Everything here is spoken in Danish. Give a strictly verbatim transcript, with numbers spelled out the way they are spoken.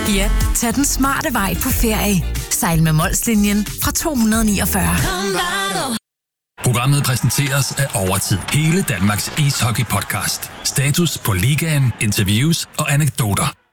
Ja, tag den smarte vej på ferie. Sejl med Molslinjen fra to hundrede niogfyrre. Programmet præsenteres af Overtid. Hele Danmarks ishockey-podcast. Status på ligaen, interviews og anekdoter.